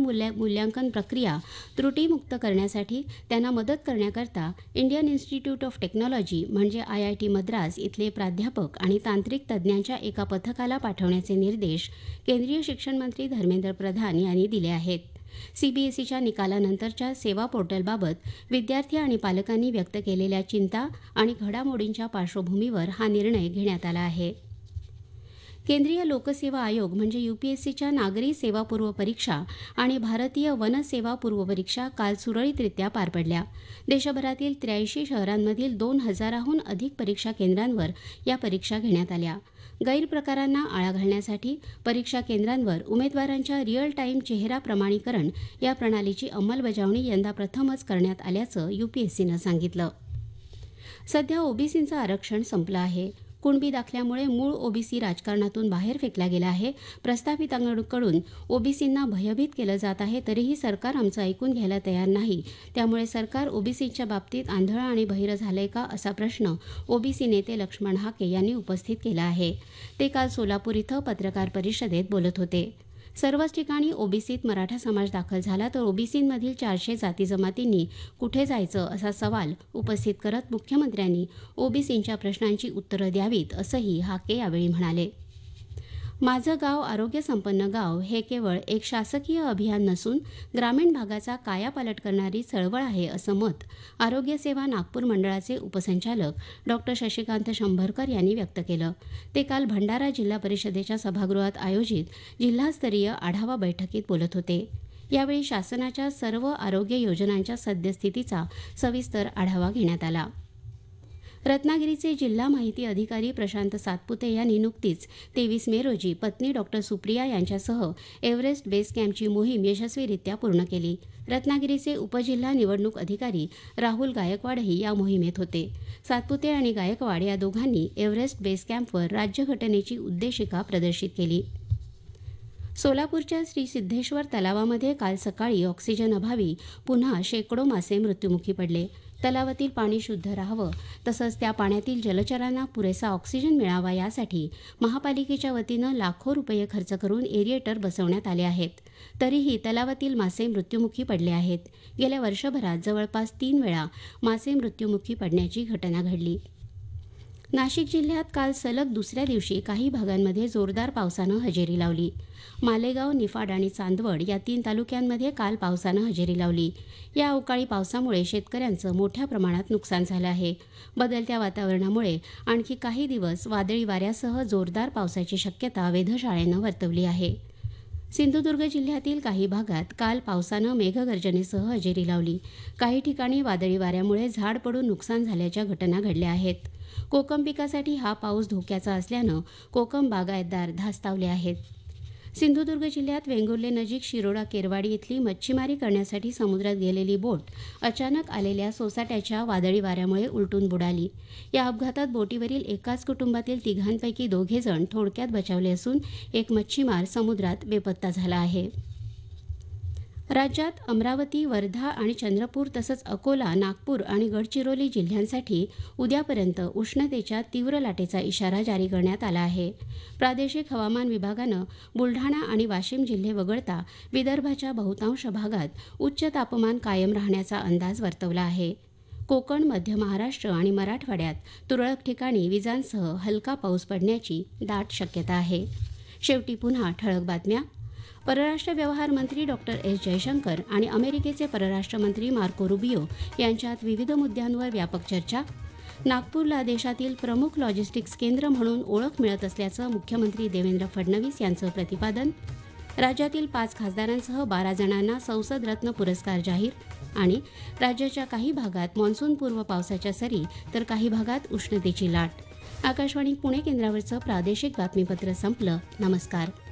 मूल्यांकन प्रक्रिया त्रुटीमुक्त करण्यासाठी त्यांना मदत करण्याकरता इंडियन इन्स्टिट्यूट ऑफ टेक्नॉलॉजी म्हणजे IIT मद्रास इथले प्राध्यापक आणि तांत्रिक तज्ज्ञांच्या एका पथकाला पाठवण्याचे निर्देश केंद्रीय शिक्षण मंत्री धर्मेंद्र प्रधान यांनी दिले आहेत. CBSEच्या निकालानंतरच्या सेवा पोर्टलबाबत विद्यार्थी आणि पालकांनी व्यक्त केलेल्या चिंता आणि घडामोडींच्या पार्श्वभूमीवर हा निर्णय घेण्यात आला आहे. केंद्रीय लोकसेवा आयोग म्हणजे UPSCच्या नागरी सेवा पूर्व परीक्षा आणि भारतीय वन सेवा पूर्व परीक्षा काल सुरळीतरित्या पार पडल्या. देशभरातील 83 शहरांमधील 2000हून अधिक परीक्षा केंद्रांवर या परीक्षा घेण्यात आल्या. गैरप्रकारांना आळा घालण्यासाठी परीक्षा केंद्रांवर उमेदवारांच्या रिअल टाईम चेहरा प्रमाणीकरण या प्रणालीची अंमलबजावणी यंदा प्रथमच करण्यात आल्याचं UPSCनं सांगितलं. सध्या ओबीसींचं आरक्षण संपलं आहे. कुणबी दाखल्यामुळे मूळ ओबीसी राजकारणातून बाहेर फेकला गेला आहे. प्रस्थापितांकडून ओबीसींना भयभीत केलं जात आहे, तरीही सरकार आमचं ऐकून घ्यायला तयार नाही. त्यामुळे सरकार ओबीसींच्या बाबतीत आंधळं आणि बहिरं झालंय का, असा प्रश्न ओबीसी नेते लक्ष्मण हाके यांनी उपस्थित केला आहे. ते काल सोलापूर इथं पत्रकार परिषदेत बोलत होते. सर्वच ठिकाणी ओबीसीत मराठा समाज दाखल झाला तर ओबीसींमधील 400 जाती जमातींनी कुठे जायचं, असा सवाल उपस्थित करत मुख्यमंत्र्यांनी ओबीसींच्या प्रश्नांची उत्तरं द्यावीत, असंही हाके यावेळी म्हणाले. माझं गाव आरोग्य संपन्न गाव हे केवळ एक शासकीय अभियान नसून ग्रामीण भागाचा कायापालट करणारी चळवळ आहे, असं मत आरोग्य सेवा नागपूर मंडळाचे उपसंचालक डॉ. शशिकांत शंभरकर यांनी व्यक्त केलं. ते काल भंडारा जिल्हा परिषदेच्या सभागृहात आयोजित जिल्हास्तरीय आढावा बैठकीत बोलत होते. यावेळी शासनाच्या सर्व आरोग्य योजनांच्या सद्यस्थितीचा सविस्तर आढावा घेण्यात आला. रत्नागिरीचे जिल्हा माहिती अधिकारी प्रशांत सातपुते यांनी नुकतीच 23 मे रोजी पत्नी डॉ. सुप्रिया यांच्यासह एव्हरेस्ट बेस कॅम्पची मोहीम यशस्वीरित्या पूर्ण केली. रत्नागिरीचे उपजिल्हा निवडणूक अधिकारी राहुल गायकवाडही या मोहिमेत होते. सातपुते आणि गायकवाड या दोघांनी एव्हरेस्ट बेस कॅम्पवर राज्यघटनेची उद्देशिका प्रदर्शित केली. सोलापूरच्या श्री सिद्धेश्वर तलावामध्ये काल सकाळी ऑक्सिजन अभावी पुन्हा शेकडो मासे मृत्युमुखी पडले. तलावातील पाणी शुद्ध राहावं तसंच त्या पाण्यातील जलचरांना पुरेसा ऑक्सिजन मिळावा यासाठी महापालिकेच्या वतीनं लाखो रुपये खर्च करून एरिएटर बसवण्यात आले आहेत. तरीही तलावातील मासे मृत्युमुखी पडले आहेत. गेल्या वर्षभरात जवळपास 3 वेळा मासे मृत्युमुखी पडण्याची घटना घडली. नाशिक जिल्ह्यात काल सलग दुसऱ्या दिवशी काही भागांमध्ये जोरदार पावसानं हजेरी लावली. मालेगाव, निफाड आणि चांदवड या 3 तालुक्यांमध्ये काल पावसानं हजेरी लावली. या अवकाळी पावसामुळे शेतकऱ्यांचं मोठ्या प्रमाणात नुकसान झालं आहे. बदलत्या वातावरणामुळे आणखी काही दिवस वादळी वाऱ्यासह जोरदार पावसाची शक्यता वेधशाळेनं वर्तवली आहे. सिंधुदुर्ग जिल्ह्यातील काही भागात काल पावसानं मेघगर्जनेसह हजेरी लावली. काही ठिकाणी वादळी वाऱ्यामुळे झाड पडून नुकसान झाल्याच्या घटना घडल्या आहेत. कोकम पिकासाठी हा पाऊस धोक्याचा असल्यानं कोकम बागायतदार धास्तावले आहेत. सिंधुदुर्ग जिल्ह्यात वेंगुर्लेनजीक शिरोडा केरवाडी इथली मच्छीमारी करण्यासाठी समुद्रात गेलेली बोट अचानक आलेल्या सोसाट्याच्या वादळी वाऱ्यामुळे उलटून बुडाली. या अपघातात बोटीवरील एकाच कुटुंबातील 3घांपैकी 2 जण थोडक्यात बचावले असून एक मच्छीमार समुद्रात बेपत्ता झाला आहे. राज्यात अमरावती, वर्धा आणि चंद्रपूर तसंच अकोला, नागपूर आणि गडचिरोली जिल्ह्यांसाठी उद्यापर्यंत उष्णतेच्या तीव्र लाटेचा इशारा जारी करण्यात आला आहे. प्रादेशिक हवामान विभागानं बुलढाणा आणि वाशिम जिल्हे वगळता विदर्भाच्या बहुतांश भागात उच्च तापमान कायम राहण्याचा अंदाज वर्तवला आहे. कोकण, मध्य महाराष्ट्र आणि मराठवाड्यात तुरळक ठिकाणी विजांसह हलका पाऊस पडण्याची दाट शक्यता आहे. शेवटी पुन्हा ठळक बातम्या. परराष्ट्र व्यवहार मंत्री डॉ. एस जयशंकर आणि अमेरिकेचे परराष्ट्र मंत्री मार्को रुबियो यांच्यात विविध मुद्द्यांवर व्यापक चर्चा. नागपूरला देशातील प्रमुख लॉजिस्टिक्स केंद्र म्हणून ओळख मिळत असल्याचं मुख्यमंत्री देवेंद्र फडणवीस यांचं प्रतिपादन. राज्यातील 5 खासदारांसह 12 जणांना संसद रत्न पुरस्कार जाहीर. आणि राज्याच्या काही भागात मान्सूनपूर्व पावसाच्या सरी तर काही भागात उष्णतेची लाट. आकाशवाणी पुणे केंद्रावरचं प्रादेशिक बातमीपत्र संपलं. नमस्कार.